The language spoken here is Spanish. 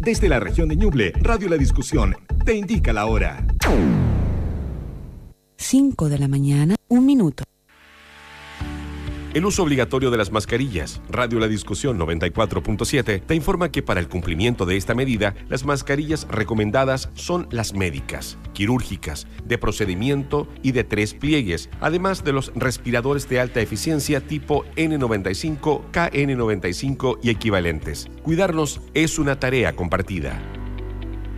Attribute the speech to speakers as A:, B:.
A: Desde la región de Ñuble, Radio La Discusión te indica la hora.
B: 5 de la mañana, 1 minuto.
C: El uso obligatorio de las mascarillas. Radio La Discusión 94.7 te informa que para el cumplimiento de esta medida, las mascarillas recomendadas son las médicas, quirúrgicas, de procedimiento y de 3 pliegues, además de los respiradores de alta eficiencia tipo N95, KN95 y equivalentes. Cuidarnos es una tarea compartida.